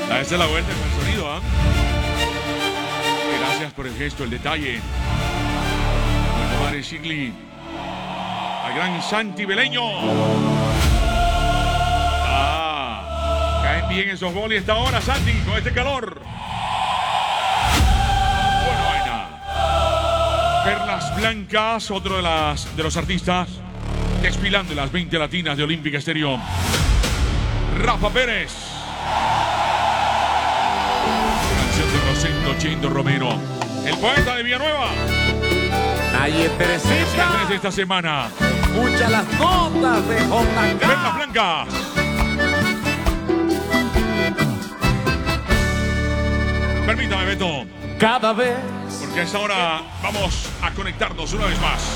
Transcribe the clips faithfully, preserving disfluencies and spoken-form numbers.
Esa es la vuelta con el sonido, ¿ah? ¿eh? Gracias por el gesto, el detalle. Bueno, madre Shigli. Al gran Santi Beleño. Ah, caen bien esos goles esta hora, Santi, con este calor. Bueno, vaina. Perlas Blancas, otro de, las, de los artistas desfilando en las veinte latinas de Olímpica Estéreo. Rafa Pérez. Canción de Rosendo Chendo Romero. El poeta de Villanueva. Nadie precisa de esta semana. Escucha las notas de J K. Perlas Blancas. Permítame, Beto. Cada vez. Porque a esta hora vamos a conectarnos una vez más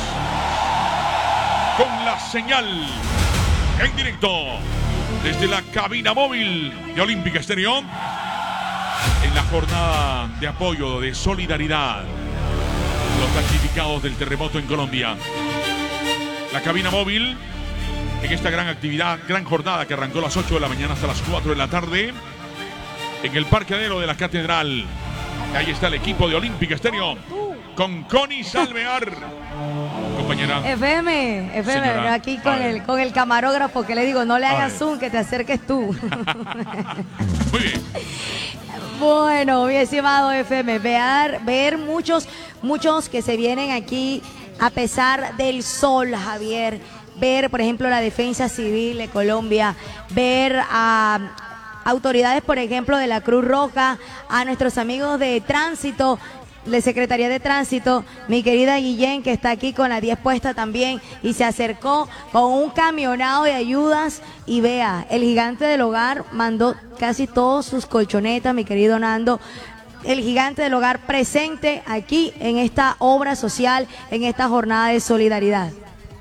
con la señal en directo desde la cabina móvil de Olímpica Estéreo en la jornada de apoyo, de solidaridad, los damnificados del terremoto en Colombia. La cabina móvil en esta gran actividad, gran jornada que arrancó a las ocho de la mañana hasta las cuatro de la tarde en el parqueadero de la Catedral. Ahí está el equipo de Olímpica Estéreo con Connie Salvear. Compañera. F M, F M, Señora, aquí con el, con el camarógrafo que le digo, no le hagas zoom, que te acerques tú. Muy bien. Bueno, mi estimado F M, ver, ver muchos, muchos que se vienen aquí a pesar del sol, Javier. Ver, por ejemplo, la Defensa Civil de Colombia, ver a autoridades, por ejemplo, de la Cruz Roja, a nuestros amigos de Tránsito, de Secretaría de Tránsito, mi querida Guillén, que está aquí con la diez puesta también, y se acercó con un camionado de ayudas, y vea, el gigante del hogar mandó casi todas sus colchonetas, mi querido Nando, el gigante del hogar presente aquí en esta obra social, en esta jornada de solidaridad.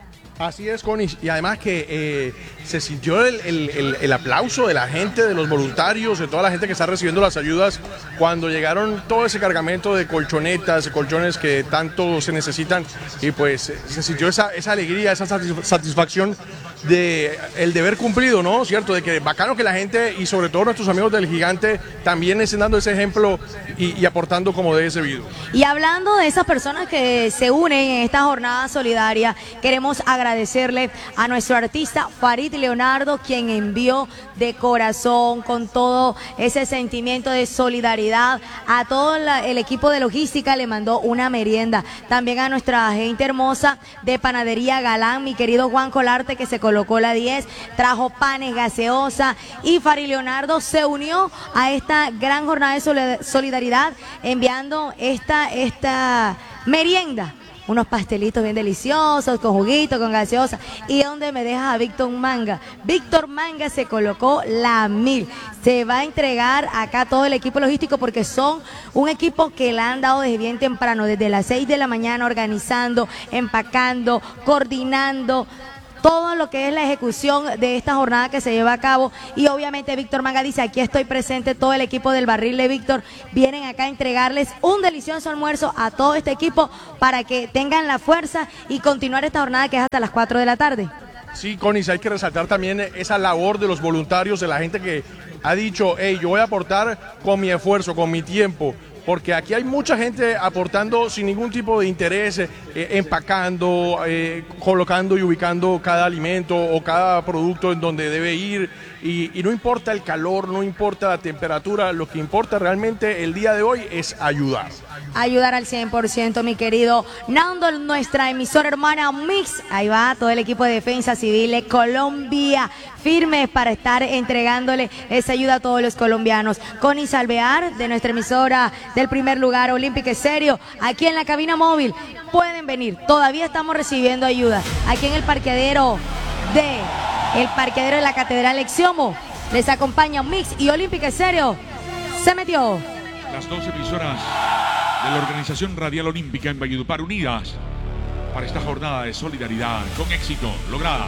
Así es, Connie, y además que eh, se sintió el, el, el, el aplauso de la gente, de los voluntarios, de toda la gente que está recibiendo las ayudas cuando llegaron todo ese cargamento de colchonetas, colchones que tanto se necesitan, y pues se sintió esa, esa alegría, esa satisfacción de el deber cumplido, ¿no? ¿Cierto? De que bacano que la gente y sobre todo nuestros amigos del gigante también estén dando ese ejemplo y, y aportando como debe ser debido. Y hablando de esas personas que se unen en esta jornada solidaria, queremos agradecerle a nuestro artista Farid Leonardo, quien envió de corazón, con todo ese sentimiento de solidaridad, a todo la, el equipo de logística le mandó una merienda. También a nuestra gente hermosa de Panadería Galán, mi querido Juan Colarte, que se colocó la diez, trajo panes, gaseosa, y Farid Leonardo se unió a esta gran jornada de solidaridad enviando esta, esta merienda. Unos pastelitos bien deliciosos, con juguito, con gaseosa. ¿Y dónde me dejas a Víctor Manga? Víctor Manga se colocó la mil. Se va a entregar acá todo el equipo logístico porque son un equipo que la han dado desde bien temprano, desde las seis de la mañana, organizando, empacando, coordinando todo lo que es la ejecución de esta jornada que se lleva a cabo. Y obviamente Víctor Manga dice, aquí estoy presente, todo el equipo del Barril de Víctor vienen acá a entregarles un delicioso almuerzo a todo este equipo para que tengan la fuerza y continuar esta jornada que es hasta las cuatro de la tarde. Sí, Connie, hay que resaltar también esa labor de los voluntarios, de la gente que ha dicho, hey, yo voy a aportar con mi esfuerzo, con mi tiempo, porque aquí hay mucha gente aportando sin ningún tipo de interés, eh, empacando, eh, colocando y ubicando cada alimento o cada producto en donde debe ir, y, y no importa el calor, no importa la temperatura, lo que importa realmente el día de hoy es ayudar. Ayudar al cien por ciento, mi querido Nando, nuestra emisora hermana Mix. Ahí va todo el equipo de Defensa Civil de Colombia, firmes para estar entregándole esa ayuda a todos los colombianos. Connie Salvear, de nuestra emisora del primer lugar, Olímpica Estéreo, aquí en la cabina móvil. Pueden venir, todavía estamos recibiendo ayuda. Aquí en el parqueadero de, el parqueadero de la Catedral Exiomo, les acompaña Mix y Olímpica Estéreo. Se metió. Las dos emisoras de la Organización Radial Olímpica en Valledupar unidas para esta jornada de solidaridad con éxito lograda,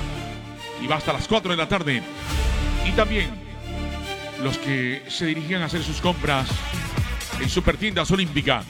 y va hasta las cuatro de la tarde. Y también los que se dirigían a hacer sus compras en Supertiendas Olímpica,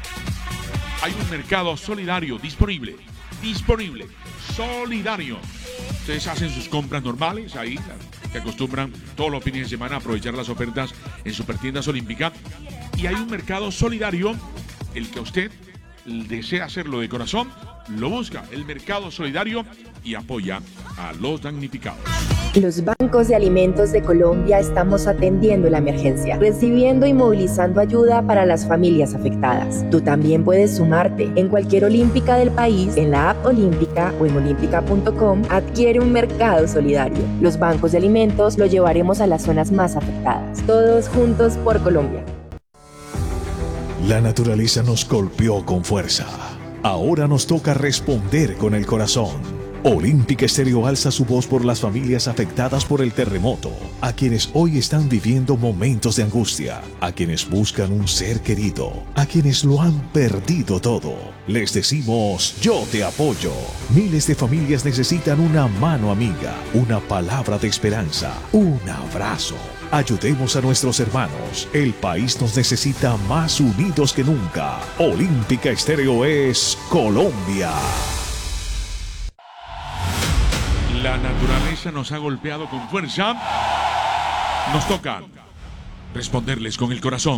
hay un mercado solidario disponible, disponible, solidario. Ustedes hacen sus compras normales ahí, que acostumbran todos los fines de semana a aprovechar las ofertas en Supertiendas Olímpica. Y hay un mercado solidario, el que usted desea hacerlo de corazón, lo busca, el mercado solidario, y apoya a los damnificados. Los bancos de alimentos de Colombia estamos atendiendo la emergencia, recibiendo y movilizando ayuda para las familias afectadas. Tú también puedes sumarte. En cualquier olímpica del país, en la app Olímpica o en olímpica punto com, adquiere un mercado solidario. Los bancos de alimentos lo llevaremos a las zonas más afectadas. Todos juntos por Colombia. La naturaleza nos golpeó con fuerza. Ahora nos toca responder con el corazón. Olímpica Estéreo alza su voz por las familias afectadas por el terremoto, a quienes hoy están viviendo momentos de angustia, a quienes buscan un ser querido, a quienes lo han perdido todo. Les decimos, yo te apoyo. Miles de familias necesitan una mano amiga, una palabra de esperanza, un abrazo. Ayudemos a nuestros hermanos. El país nos necesita más unidos que nunca. Olímpica Estéreo es Colombia. La naturaleza nos ha golpeado con fuerza. Nos toca responderles con el corazón.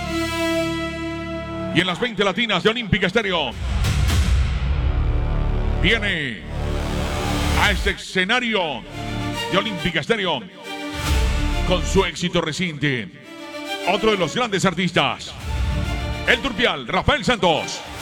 Y en las veinte latinas de Olímpica Estéreo viene a este escenario de Olímpica Estéreo con su éxito reciente otro de los grandes artistas, el turpial Rafael Santos.